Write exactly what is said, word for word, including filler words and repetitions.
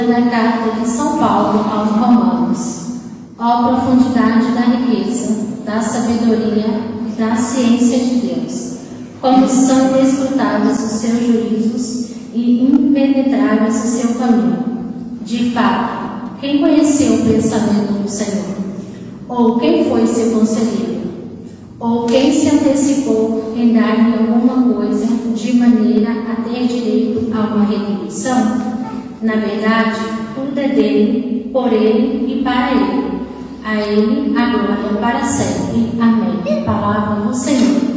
Da carta de São Paulo aos Romanos. Ó profundidade da riqueza, da sabedoria e da ciência de Deus! Como são inescrutáveis os seus juízos e impenetráveis o seu caminho. De fato, quem conheceu o pensamento do Senhor? Ou quem foi seu conselheiro? Ou quem se antecipou em dar-lhe alguma coisa de maneira a ter direito a uma retribuição? Na verdade, tudo é dele, por ele e para ele. A ele a glória para sempre. Amém. Palavra do Senhor.